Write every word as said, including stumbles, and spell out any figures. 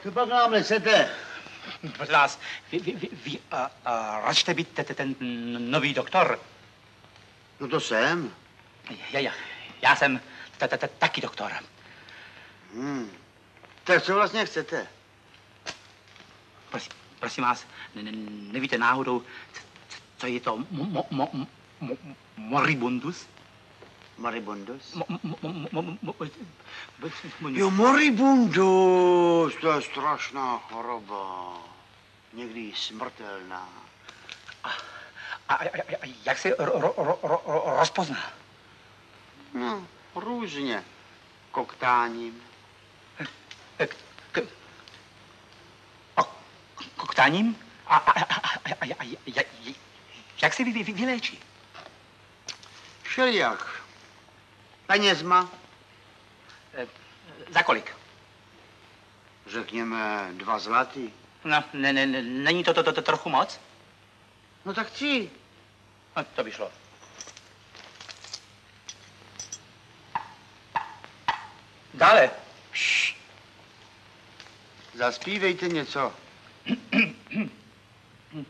Co pak nám nesete? Prosím vás, vy, vy, vy, vy uh, uh, račte být te, te, ten nový doktor? No to jsem. Já, já, já jsem ta, ta, ta, taky doktor. Hmm. Tak co vlastně chcete? Prosím, prosím vás, ne, ne, nevíte náhodou, co je to mo, mo, mo, mo, moribundus? Moribundus? Mo, mo, mo, mo, mo, mo, jo, moribundus, to je strašná choroba. Někdy smrtelná. A, a, a, a jak se ro, ro, ro, ro, rozpozná? No, různě. Koktáním. K, k, a, koktáním? A, a, a, a, a, a, a jak se vy, vy, vyléčí? Všelijak. Penězma. E, za kolik? Řekněme dva zlatý. No, ne, ne, ne, není to, to, to, to trochu moc? No tak tři. No, to by šlo. Dále. Zaspívejte něco.